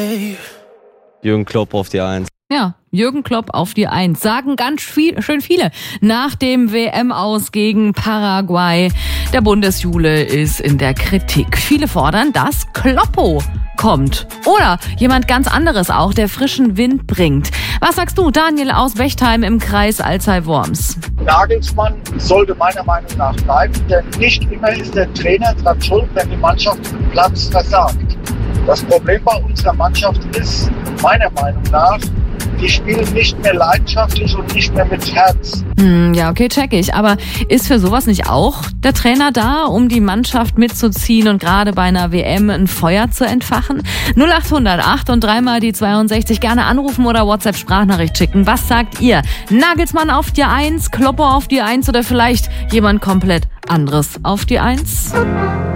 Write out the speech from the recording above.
Jürgen Klopp auf die 1. Ja, Jürgen Klopp auf die 1. Sagen ganz schön viele nach dem WM-Aus gegen Paraguay. Der Bundesjule ist in der Kritik. Viele fordern, dass Kloppo kommt. Oder jemand ganz anderes auch, der frischen Wind bringt. Was sagst du, Daniel aus Bechtheim im Kreis Alzey-Worms? Nagelsmann sollte meiner Meinung nach bleiben, denn nicht immer ist der Trainer dran schuld, wenn die Mannschaft den Platz versagt. Das Problem bei unserer Mannschaft ist, meiner Meinung nach, die spielen nicht mehr leidenschaftlich und nicht mehr mit Herz. Ja, okay, check ich. Aber ist für sowas nicht auch der Trainer da, um die Mannschaft mitzuziehen und gerade bei einer WM ein Feuer zu entfachen? 0800 8 und 3 mal die 62. Gerne anrufen oder WhatsApp-Sprachnachricht schicken. Was sagt ihr? Nagelsmann auf die 1, Kloppo auf die 1 oder vielleicht jemand komplett anderes auf die 1?